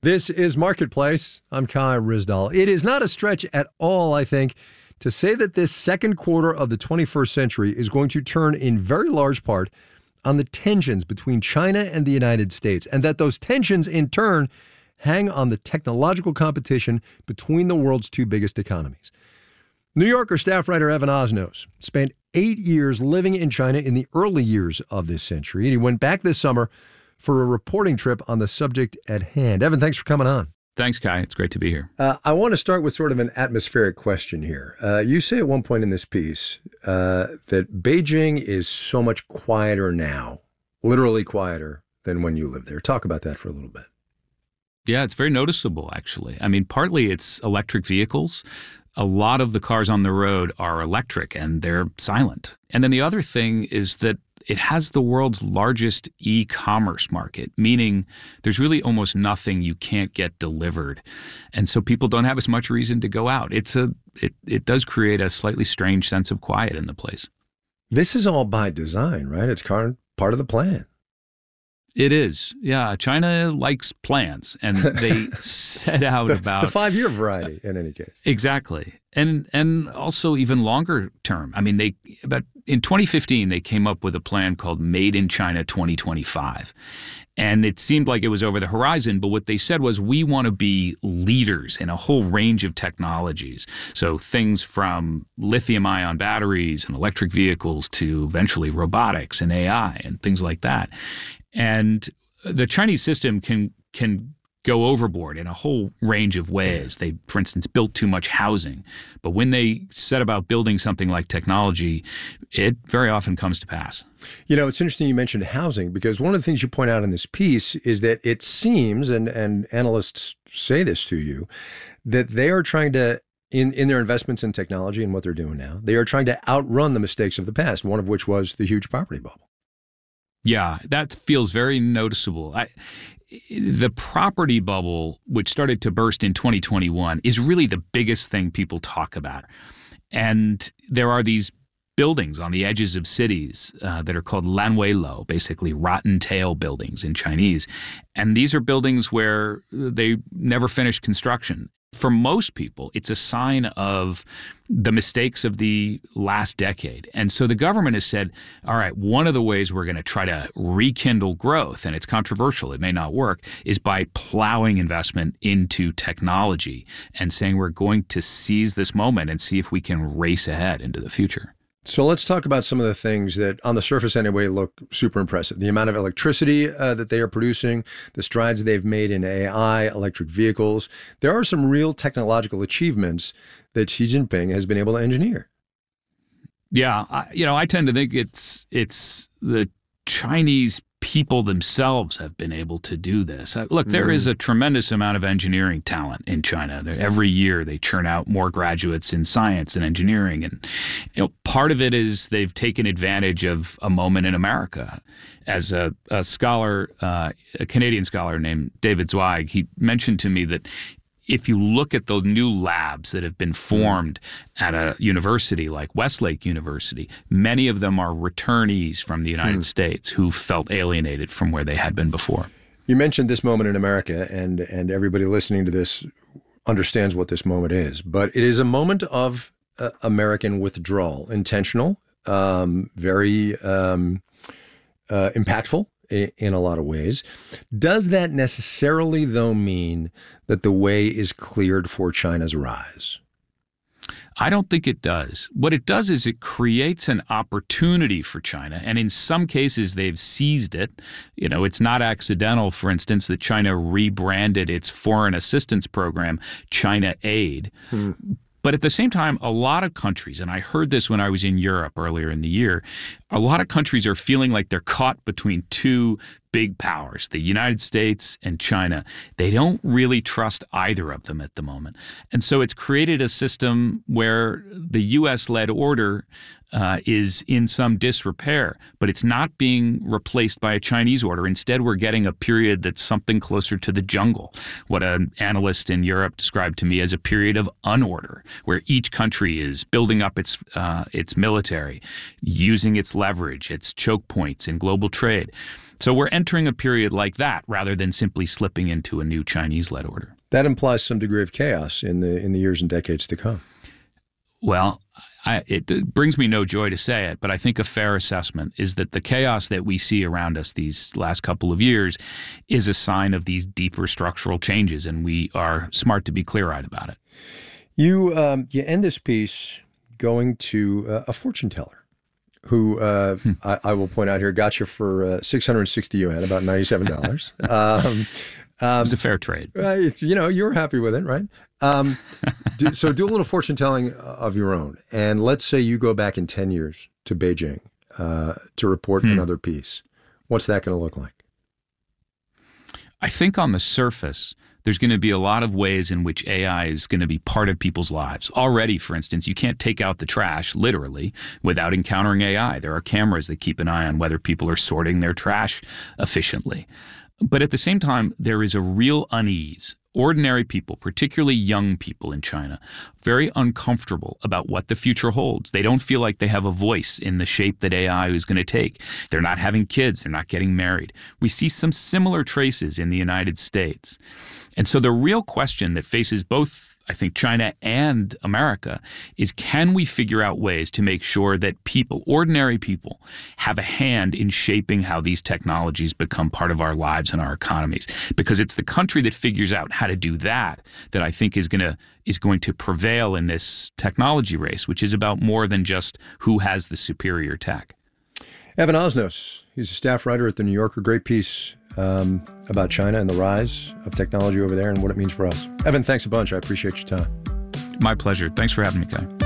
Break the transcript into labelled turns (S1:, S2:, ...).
S1: This is Marketplace. I'm Kai Ryssdal. It is not a stretch at all, I think, to say that this second quarter of the 21st century is going to turn in very large part on the tensions between China and the United States, and that those tensions, in turn, hang on the technological competition between the world's two biggest economies. New Yorker staff writer Evan Osnos spent 8 years living in China in the early years of this century, and he went back this summer for a reporting trip on the subject at hand. Evan, thanks for coming on.
S2: Thanks, Kai. It's great to be here.
S1: I want to start with sort of an atmospheric question here. You say at one point in this piece that Beijing is so much quieter now, literally quieter, than when you lived there. Talk about that for a little bit.
S2: Yeah, it's very noticeable, actually. I mean, partly it's electric vehicles. A lot of the cars on the road are electric and they're silent. And then the other thing is that it has the world's largest e-commerce market, meaning there's really almost nothing you can't get delivered. And so people don't have as much reason to go out. It does create a slightly strange sense of quiet in the place.
S1: This is all by design, right? It's part of the plan.
S2: It is. Yeah. China likes plans, and they set out about
S1: the 5-year variety in any case.
S2: Exactly. And also even longer term. I mean, in 2015, they came up with a plan called Made in China 2025. And it seemed like it was over the horizon, but what they said was, we want to be leaders in a whole range of technologies. So things from lithium-ion batteries and electric vehicles to eventually robotics and AI and things like that. And the Chinese system can go overboard in a whole range of ways. They, for instance, built too much housing. But when they set about building something like technology, it very often comes to pass.
S1: You know, it's interesting you mentioned housing, because one of the things you point out in this piece is that it seems, and analysts say this to you, that they are trying to, in their investments in technology and what they're doing now, they are trying to outrun the mistakes of the past, one of which was the huge property bubble.
S2: Yeah, that feels very noticeable. The property bubble, which started to burst in 2021, is really the biggest thing people talk about. And there are these buildings on the edges of cities that are called lanweilo, basically rotten tail buildings in Chinese. And these are buildings where they never finished construction. For most people, it's a sign of the mistakes of the last decade. And so the government has said, all right, one of the ways we're going to try to rekindle growth, and it's controversial, it may not work, is by plowing investment into technology and saying we're going to seize this moment and see if we can race ahead into the future.
S1: So let's talk about some of the things that, on the surface anyway, look super impressive. The amount of electricity that they are producing, the strides they've made in AI, electric vehicles. There are some real technological achievements that Xi Jinping has been able to engineer.
S2: Yeah, I tend to think it's the Chinese people themselves have been able to do this. Look, there is a tremendous amount of engineering talent in China. Every year they churn out more graduates in science and engineering. And part of it is they've taken advantage of a moment in America. As a scholar, a Canadian scholar named David Zweig, he mentioned to me that if you look at the new labs that have been formed at a university like Westlake University, many of them are returnees from the United States who felt alienated from where they had been before.
S1: You mentioned this moment in America, and everybody listening to this understands what this moment is. But it is a moment of American withdrawal, intentional, very impactful in a lot of ways. Does that necessarily, though, mean that the way is cleared for China's rise?
S2: I don't think it does. What it does is it creates an opportunity for China, and in some cases they've seized it. It's not accidental, for instance, that China rebranded its foreign assistance program China Aid. But at the same time, a lot of countries, and I heard this when I was in Europe earlier in the year, a lot of countries are feeling like they're caught between two big powers, the United States and China. They don't really trust either of them at the moment. And so it's created a system where the U.S.-led order is in some disrepair, but it's not being replaced by a Chinese order. Instead, we're getting a period that's something closer to the jungle, what an analyst in Europe described to me as a period of unorder, where each country is building up its military, using its leverage, its choke points in global trade. So we're entering a period like that rather than simply slipping into a new Chinese-led order.
S1: That implies some degree of chaos in the years and decades to come.
S2: Well, it brings me no joy to say it, but I think a fair assessment is that the chaos that we see around us these last couple of years is a sign of these deeper structural changes, and we are smart to be clear-eyed about it.
S1: You end this piece going to a fortune teller who I will point out here got you for 660 yuan, about $97.
S2: It was a fair trade.
S1: You were happy with it, right? So do a little fortune telling of your own. And let's say you go back in 10 years to Beijing to report another piece. What's that going to look like?
S2: I think on the surface, there's going to be a lot of ways in which AI is going to be part of people's lives. Already, for instance, you can't take out the trash, literally, without encountering AI. There are cameras that keep an eye on whether people are sorting their trash efficiently. But at the same time, there is a real unease. Ordinary people, particularly young people in China, very uncomfortable about what the future holds. They don't feel like they have a voice in the shape that AI is going to take. They're not having kids. They're not getting married. We see some similar traces in the United States. And so the real question that faces both, I think, China and America is, can we figure out ways to make sure that people, ordinary people, have a hand in shaping how these technologies become part of our lives and our economies? Because it's the country that figures out how to do that that I think is going to prevail in this technology race, which is about more than just who has the superior tech.
S1: Evan Osnos, he's a staff writer at The New Yorker. Great piece about China and the rise of technology over there and what it means for us. Evan, thanks a bunch. I appreciate your time.
S2: My pleasure. Thanks for having me, Kai.